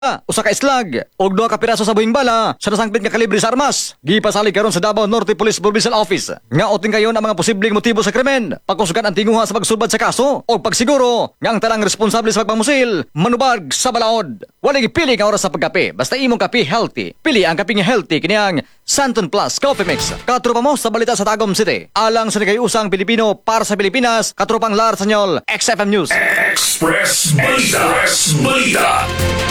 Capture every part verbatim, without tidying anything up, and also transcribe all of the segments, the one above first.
usa ka islag og duha ka piraso sa buhing bala sa nasangpit nga kalibre sa armas. Gipasalig karon sa Davao Norte Police Provincial Office nga oting kayon ang mga posibleng motibo sa krimen, pagkusugan ang tinguha sa pagsulbad sa kaso o pagsiguro nga ang tanang responsable sa pagpamusil manubag sa balaod. Walay pili nga oras sa pagkape, basta imong kape healthy. Pili ang kape nga healthy kini ang Santon Plus Coffee Mix. Katropa mo sa balita sa Tagum City. Alang sa nagayusang Pilipino para sa Pilipinas, katropang Lar Sanyol, X F M News. Express Balita. Express Balita.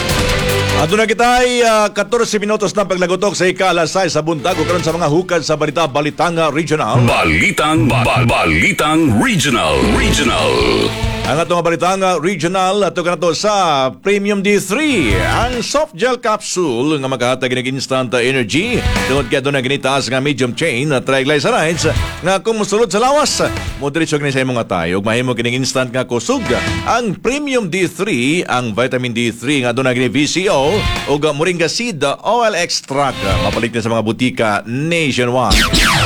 Ato na kita'y uh, fourteen minutos na paglagotok sa ika-alas sais sa buntag o karon sa mga hukad sa balita Balitang Regional. Balitang ba- Balitang Regional. Regional. Ang atong Balitang Regional ato ka na to sa Premium D three, ang soft gel capsule nga maghahatag ng instant energy tungod kaya doon na ginitaas nga medium chain na triglycerides nga kung musulod sa lawas mo diretso kini sa imong atay ug mahimo kining instant nga kusog. Ang Premium D three, ang vitamin D three nga doon na gini V C O ug moringa seed oil extract mapalit na sa mga butika nationwide.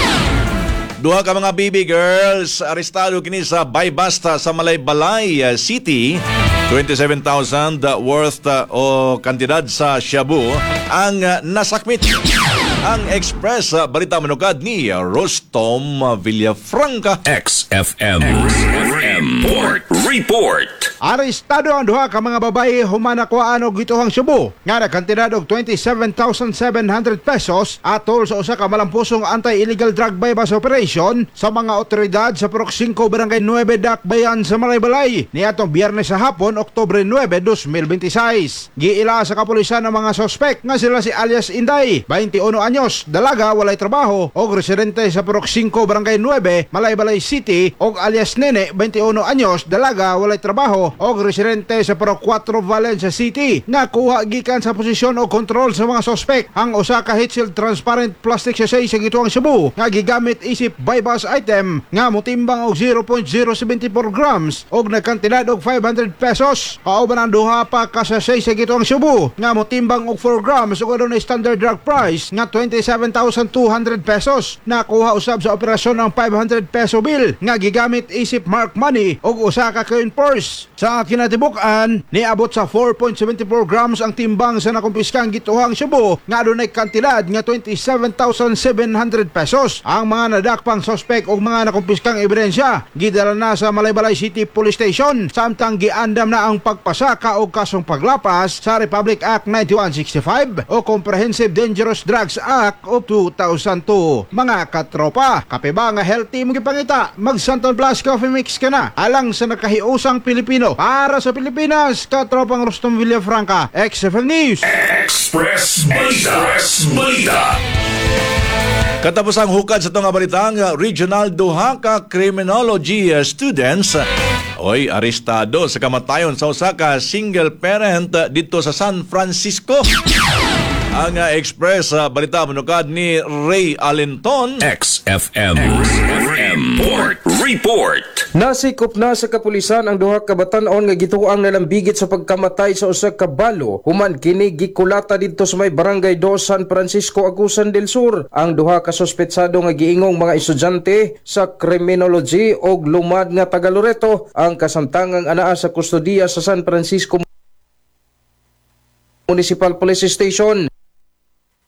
Duha ka mga baby girls arestado kini sa Baybasta sa Malaybalay City. twenty-seven thousand worth uh, o kantidad sa shabu ang uh, nasakmit. Ang Express uh, balita manukad ni uh, Rostom Villafranca. X F M. X F M. Report. Report. Arestado ang duha ka mga babae human nakuhaan og gituhang Cebu nga nagkantidad og twenty-seven thousand seven hundred pesos atol sa usa ka malampusong anti-illegal drug bypass operation sa mga otoridad sa Purok five Barangay nine Dakbayan sa Malaybalay niadtong Biyernes sa hapon Oktubre nine, twenty twenty-six. Giila sa kapulisan ang mga sospek nga sila si alias Inday, twenty-one anyos, dalaga, walay trabaho og residente sa Purok five Barangay nine, Malaybalay City, og alias Nene, twenty-one anyos, dalaga, walay trabaho og residente sa Purok four Valencia City nga kuha gikan sa posisyon o kontrol sa mga sospek ang usa ka heat-sealed transparent plastic sachet sa gituang Cebu nga gigamit isip bypass item nga motimbang og zero point zero seven four grams og nagkantidad og five hundred pesos. Kauban ang duha pa ka sachet sa gituang Cebu nga motimbang og four grams ug adunay standard drug price nga twenty-seven thousand two hundred pesos. Nakuha usab sa operasyon ang five hundred peso bill nga gigamit isip mark money og usa ka coin purse. Sa kinatibuk-an, niabot sa four point seven four grams ang timbang sa nakumpiskang gituhang Cebu nga adunay kantidad nga twenty-seven thousand seven hundred pesos. Ang mga nadakpang sospek og mga nakumpiskang ebidensya gidala na sa Malaybalay City Police Station samtang giandam na ang pagpasaka og kasong paglapas sa Republic Act ninety-one sixty-five o Comprehensive Dangerous Drugs Act of two thousand two. Mga katropa, kape ba nga healthy mo gipangita? Mag Santon Plus Coffee Mix ka na alang sa nakahiusang Pilipino para sa Pilipinas. Katropang Rostom Villafranca, X F M News. Express Balita. Express Balita. Katapos ang hukad sa itong balitang regional, duha ka criminology students oy arestado sa kamatayon sa usa ka single parent dito sa San Francisco. Ang uh, Express uh, balita manukad ni Ray Alenton. X F M. X F M. Report. Report. Nasikop na sa kapulisan ang duha ka batan-on nga gituoang nalambigit sa pagkamatay sa usa ka balo human kini gikulata didto sa may Barangay two San Francisco, Agusan del Sur. Ang duha ka suspetsado nga giingong mga estudyante sa criminology og lumad nga taga Loreto ang kasamtangang anaa sa kustodiya sa San Francisco Municipal Police Station.